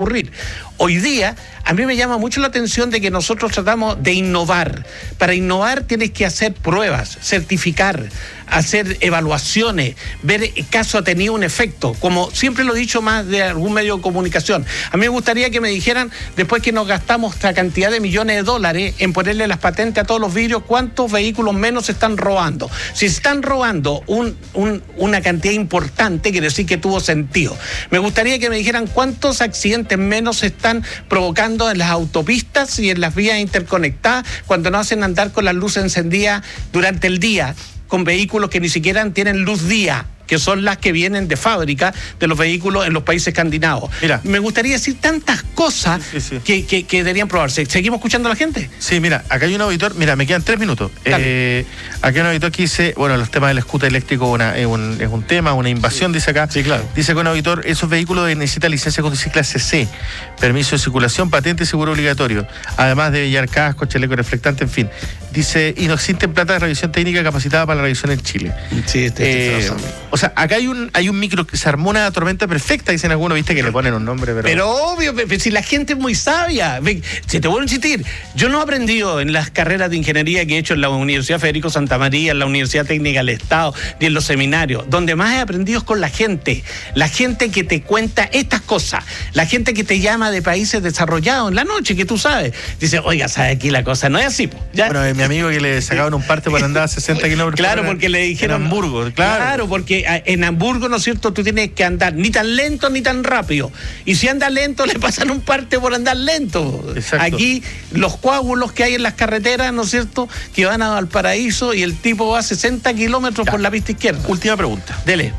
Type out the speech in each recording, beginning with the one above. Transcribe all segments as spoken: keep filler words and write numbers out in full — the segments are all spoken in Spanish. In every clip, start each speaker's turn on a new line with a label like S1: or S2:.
S1: ocurrir. Hoy día, a mí me llama mucho la atención de que nosotros tratamos de innovar. Para innovar tienes que hacer pruebas, certificar, hacer evaluaciones, ver caso ha tenido un efecto, como siempre lo he dicho más de algún medio de comunicación. A mí me gustaría que me dijeran, después que nos gastamos esta cantidad de millones de dólares en ponerle las patentes a todos los vidrios, ¿cuántos vehículos menos se están robando? Si se están robando un, un, una cantidad importante, quiere decir que tuvo sentido. Me gustaría que me dijeran cuántos accidentes menos se están provocando en las autopistas y en las vías interconectadas cuando nos hacen andar con las luces encendidas durante el día, con vehículos que ni siquiera tienen luz día, que son las que vienen de fábrica de los vehículos en los países escandinavos. Mira, me gustaría decir tantas cosas sí, sí, sí. Que, que, que deberían probarse. ¿Seguimos escuchando a la gente?
S2: Sí, mira, acá hay un auditor, mira, me quedan tres minutos. Eh, acá hay un auditor que dice, bueno, los temas del scooter eléctrico una, es, un, es un tema, una invasión, sí. dice acá.
S1: Sí, claro.
S2: Dice que un auditor, esos vehículos necesitan licencia de conducir clase C, permiso de circulación, patente y seguro obligatorio, además de llevar casco, chaleco reflectante, en fin. Dice, y no existen plata de revisión técnica capacitada para la revisión en Chile.
S1: Sí, este,
S2: eh, o sea, acá hay un hay un micro que se armó una tormenta perfecta, dicen algunos, viste que le ponen un nombre, pero...
S1: Pero obvio, pero si la gente es muy sabia. Si te vuelvo a insistir, yo no he aprendido en las carreras de ingeniería que he hecho en la Universidad Federico Santa María, en la Universidad Técnica del Estado, ni en los seminarios. Donde más he aprendido es con la gente. La gente que te cuenta estas cosas. La gente que te llama de países desarrollados en la noche, que tú sabes. Dice, oiga, ¿sabes? Aquí la cosa no es así, po. ¿Ya?
S2: Bueno, mi amigo que le sacaban un parte por andar a sesenta kilómetros.
S1: Claro, porque le dijeron...
S2: En Hamburgo,
S1: claro. Claro, porque en Hamburgo, ¿no es cierto? Tú tienes que andar ni tan lento ni tan rápido. Y si anda lento, le pasan un parte por andar lento. Exacto. Aquí, los coágulos que hay en las carreteras, ¿no es cierto? Que van a Valparaíso y el tipo va a sesenta kilómetros ya. Por la pista izquierda.
S2: Última pregunta.
S1: Dele.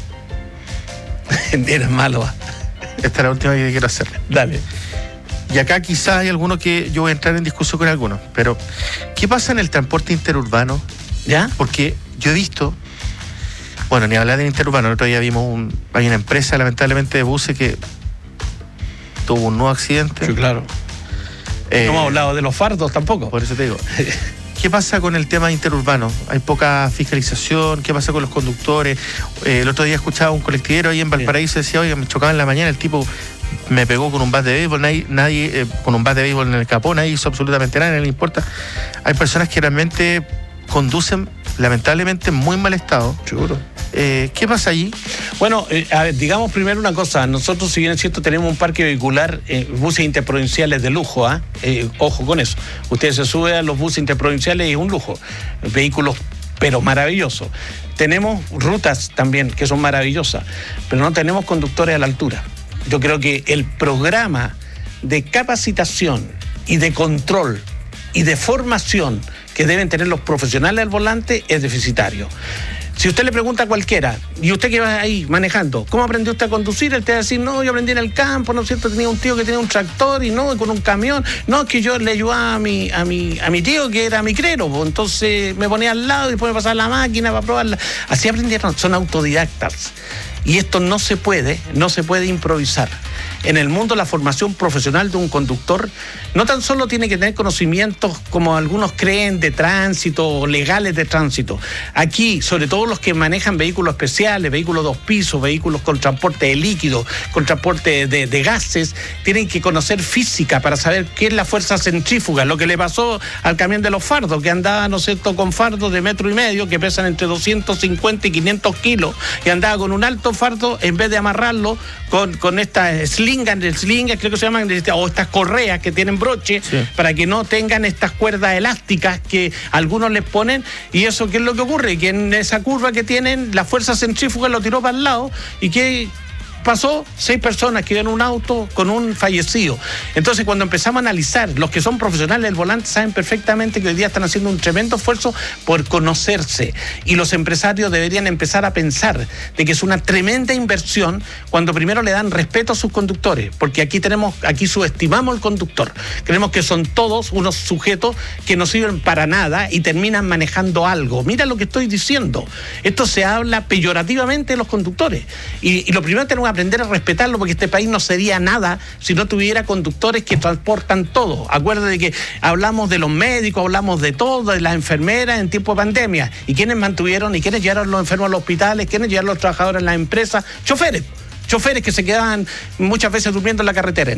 S1: Eres malo.
S2: Esta es la última que quiero hacerle.
S1: Dale.
S2: Y acá quizás hay algunos que yo voy a entrar en discusión con algunos, pero ¿qué pasa en el transporte interurbano?
S1: ¿Ya?
S2: Porque yo he visto, bueno, ni hablar del interurbano, el otro día vimos, un, hay una empresa lamentablemente de buses que tuvo un nuevo accidente.
S1: Sí, claro. Eh, no hemos hablado de los fardos tampoco.
S2: Por eso te digo. ¿Qué pasa con el tema interurbano? ¿Hay poca fiscalización? ¿Qué pasa con los conductores? Eh, el otro día escuchaba un colectivero ahí en Valparaíso, decía, oiga, me chocaba en la mañana, el tipo me pegó con un bat de béisbol, nadie, nadie eh, con un bat de béisbol en el capó, nadie hizo absolutamente nada, no le importa. Hay personas que realmente conducen, lamentablemente, en muy mal estado.
S1: Seguro.
S2: Eh, ¿Qué pasa allí?
S1: Bueno, eh, a ver, digamos primero una cosa. Nosotros, si bien es cierto, tenemos un parque vehicular, eh, buses interprovinciales de lujo, ¿ah? ¿eh? Ojo con eso. Usted se sube a los buses interprovinciales y es un lujo. Vehículos, pero maravillosos. Tenemos rutas también que son maravillosas, pero no tenemos conductores a la altura. Yo creo que el programa de capacitación y de control y de formación que deben tener los profesionales al volante es deficitario. Si usted le pregunta a cualquiera, y usted que va ahí manejando, ¿cómo aprendió usted a conducir? Él te va a decir, no, yo aprendí en el campo, ¿no es cierto? Tenía un tío que tenía un tractor y no, con un camión. No, es que yo le ayudaba a mi, a mi, a mi tío que era micrero, pues, entonces me ponía al lado y después me pasaba la máquina para probarla. Así aprendieron, son autodidactas. Y esto no se puede, no se puede improvisar. En el mundo, la formación profesional de un conductor no tan solo tiene que tener conocimientos como algunos creen de tránsito o legales de tránsito. Aquí, sobre todo los que manejan vehículos especiales, vehículos dos pisos, vehículos con transporte de líquidos, con transporte de, de gases, tienen que conocer física para saber qué es la fuerza centrífuga. Lo que le pasó al camión de los fardos, que andaba, ¿no es cierto?, con fardos de metro y medio, que pesan entre doscientos cincuenta y quinientos kilos, y andaba con un alto fardo, en vez de amarrarlo con, con estas slingas, slingas creo que se llaman, o estas correas que tienen broche, sí, para que no tengan estas cuerdas elásticas que algunos les ponen. Y eso, ¿qué es lo que ocurre? Que en esa curva que tienen, la fuerza centrífuga lo tiró para el lado, y que pasó seis personas que iban en un auto con un fallecido. Entonces, cuando empezamos a analizar, los que son profesionales del volante saben perfectamente que hoy día están haciendo un tremendo esfuerzo por conocerse, y los empresarios deberían empezar a pensar de que es una tremenda inversión cuando primero le dan respeto a sus conductores, porque aquí tenemos, aquí subestimamos al conductor, creemos que son todos unos sujetos que no sirven para nada y terminan manejando algo. Mira lo que estoy diciendo, esto se habla peyorativamente de los conductores, y, y lo primero que tenemos que aprender a respetarlo, porque este país no sería nada si no tuviera conductores que transportan todo. Acuérdate de que hablamos de los médicos, hablamos de todo, de las enfermeras en tiempo de pandemia, y quiénes mantuvieron y quiénes llevaron los enfermos a los hospitales, quiénes llevaron los trabajadores en las empresas, choferes, choferes que se quedaban muchas veces durmiendo en la carretera.